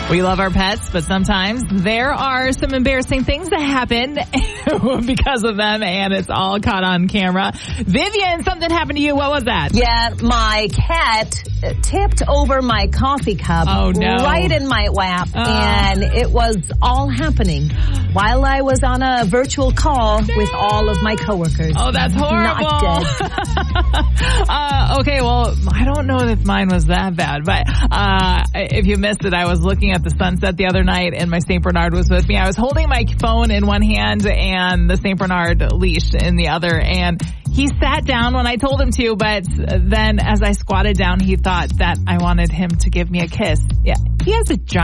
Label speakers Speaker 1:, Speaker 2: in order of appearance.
Speaker 1: We love our pets, but sometimes there are some embarrassing things that happen because of them, and it's all caught on camera. Vivian, something happened to you. What was that?
Speaker 2: Yeah, my cat tipped over my coffee cup right in my lap, and it was all happening while I was on a virtual call with all of my coworkers.
Speaker 1: Oh, that's horrible.
Speaker 2: Not dead.
Speaker 1: Okay, well, I don't know if mine was that bad, but if you missed it, I was looking at the sunset the other night, and my St. Bernard was with me. I was holding my phone in one hand and the St. Bernard leash in the other, and he sat down when I told him to, but then as I squatted down, he thought that I wanted him to give me a kiss. Yeah, he has a giant